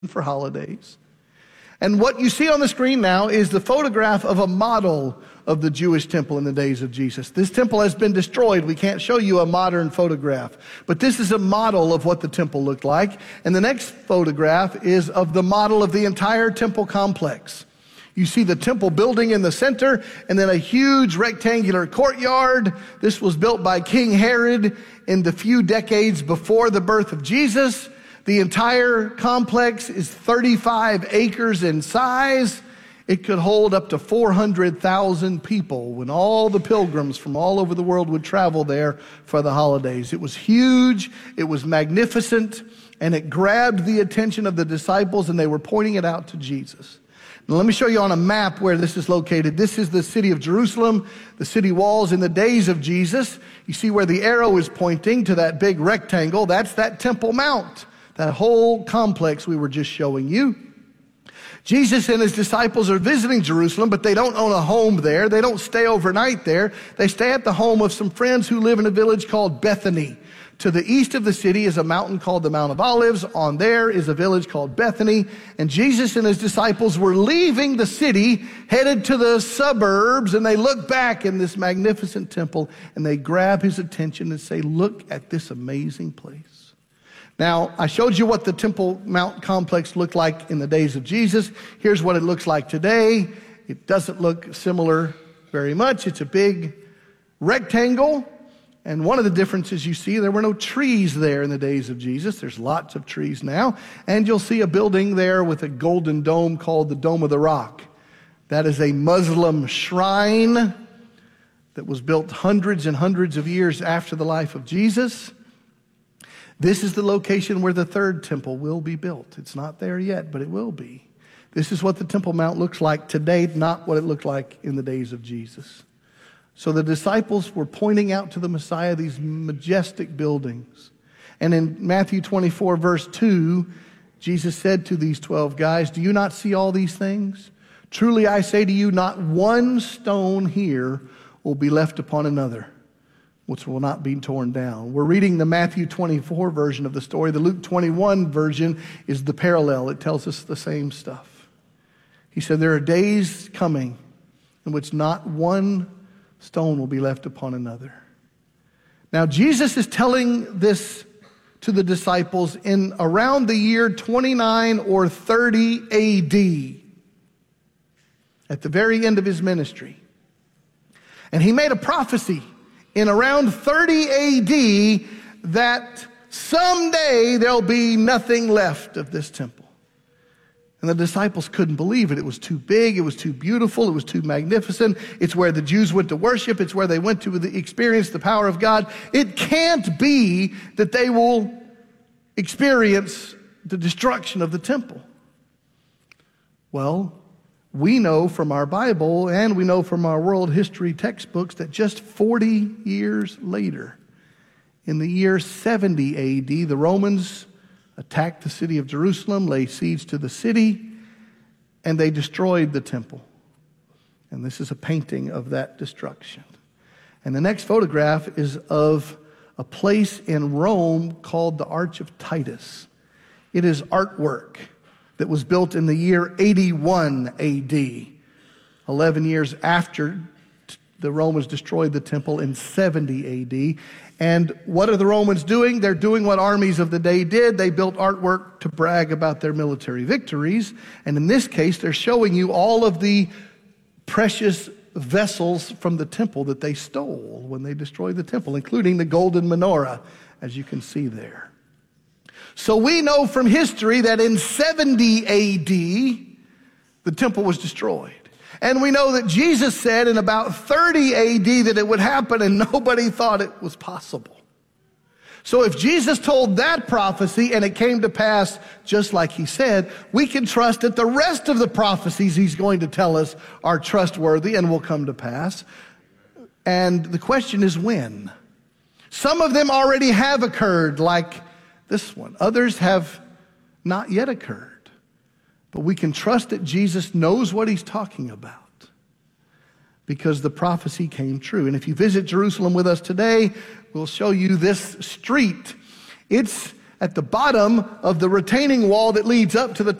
for holidays. And what you see on the screen now is the photograph of a model of the Jewish temple in the days of Jesus. This temple has been destroyed. We can't show you a modern photograph. But this is a model of what the temple looked like. And the next photograph is of the model of the entire temple complex. You see the temple building in the center and then a huge rectangular courtyard. This was built by King Herod in the few decades before the birth of Jesus. The entire complex is 35 acres in size. It could hold up to 400,000 people when all the pilgrims from all over the world would travel there for the holidays. It was huge, it was magnificent, and it grabbed the attention of the disciples, and they were pointing it out to Jesus. Now, let me show you on a map where this is located. This is the city of Jerusalem, the city walls in the days of Jesus. You see where the arrow is pointing to that big rectangle. That's that Temple Mount, that whole complex we were just showing you. Jesus and his disciples are visiting Jerusalem, but they don't own a home there. They don't stay overnight there. They stay at the home of some friends who live in a village called Bethany. To the east of the city is a mountain called the Mount of Olives. On there is a village called Bethany. And Jesus and his disciples were leaving the city, headed to the suburbs, and they look back in this magnificent temple, and they grab his attention and say, "Look at this amazing place." Now, I showed you what the Temple Mount complex looked like in the days of Jesus. Here's what it looks like today. It doesn't look similar very much. It's a big rectangle. And one of the differences you see, there were no trees there in the days of Jesus. There's lots of trees now. And you'll see a building there with a golden dome called the Dome of the Rock. That is a Muslim shrine that was built hundreds and hundreds of years after the life of Jesus. This is the location where the third temple will be built. It's not there yet, but it will be. This is what the Temple Mount looks like today, not what it looked like in the days of Jesus. So the disciples were pointing out to the Messiah these majestic buildings. And in Matthew 24, verse 2, Jesus said to these 12 guys, "Do you not see all these things? Truly I say to you, not one stone here will be left upon another, which will not be torn down." We're reading the Matthew 24 version of the story. The Luke 21 version is the parallel. It tells us the same stuff. He said, there are days coming in which not one stone will be left upon another. Now, Jesus is telling this to the disciples in around the year 29 or 30 AD, at the very end of his ministry. And he made a prophecy in around 30 AD that someday there'll be nothing left of this temple. And the disciples couldn't believe it. It was too big, it was too beautiful, it was too magnificent. It's where the Jews went to worship, it's where they went to experience the power of God. It can't be that they will experience the destruction of the temple. Well, we know from our Bible and we know from our world history textbooks that just 40 years later, in the year 70 AD, the Romans attacked the city of Jerusalem, laid siege to the city, and they destroyed the temple. And this is a painting of that destruction. And the next photograph is of a place in Rome called the Arch of Titus. It is artwork that was built in the year 81 AD, 11 years after the Romans destroyed the temple in 70 AD. And what are the Romans doing? They're doing what armies of the day did. They built artwork to brag about their military victories. And in this case, they're showing you all of the precious vessels from the temple that they stole when they destroyed the temple, including the golden menorah, as you can see there. So we know from history that in 70 AD, the temple was destroyed. And we know that Jesus said in about 30 AD that it would happen, and nobody thought it was possible. So if Jesus told that prophecy and it came to pass just like he said, we can trust that the rest of the prophecies he's going to tell us are trustworthy and will come to pass. And the question is when? Some of them already have occurred, like this one. Others have not yet occurred. But we can trust that Jesus knows what he's talking about because the prophecy came true. And if you visit Jerusalem with us today, we'll show you this street. It's at the bottom of the retaining wall that leads up to the